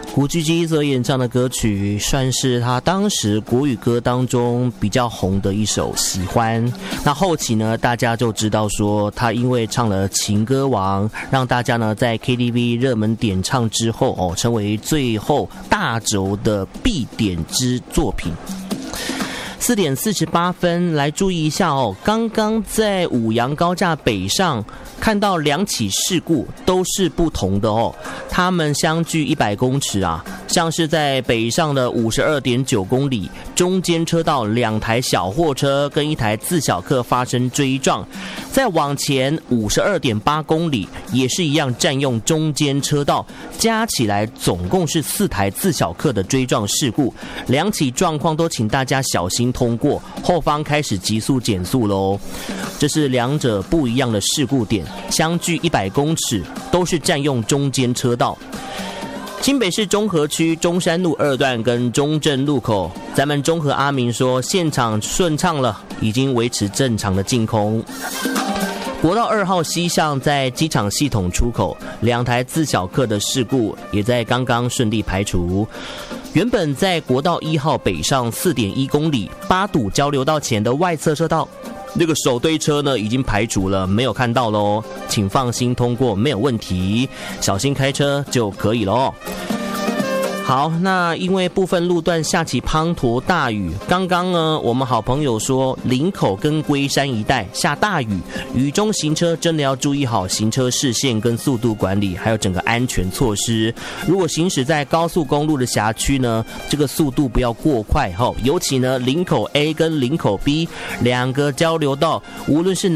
古巨基所演唱的歌曲，算是他当时国语歌当中比较红的一首《喜欢》。那后期呢，大家就知道说，他因为唱了《情歌王》，让大家呢在 KTV 热门点唱之后成为最后大轴的必点之作品。4点48分，来注意一下刚刚在五杨高架北上看到2起事故，都是不同的它们相距100公尺啊，像是在北上的52.9公里，中间车道2台小货车跟1台自小客发生追撞，再往前52.8公里也是一样占用中间车道，加起来总共是4台自小客的追撞事故，2起状况都请大家小心通过，后方开始急速减速咯。这是2者不一样的事故点，相距100公尺，都是占用中间车道。新北市中和区中山路2段跟中正路口，咱们中和阿明说现场顺畅了，已经维持正常的净空。国道2号西向在机场系统出口2台自小客的事故也在刚刚顺利排除。原本在国道1号北上 4.1 公里八堵交流道前的外侧车道，那个手堆车呢已经排除了，没有看到咯，请放心通过，没有问题，小心开车就可以咯。好，那因为部分路段下起滂沱大雨，刚刚呢我们好朋友说林口跟龟山一带下大雨，雨中行车真的要注意好行车视线跟速度管理，还有整个安全措施。如果行驶在高速公路的辖区呢，这个速度不要过快尤其呢林口 A 跟林口 B 2个交流道，无论是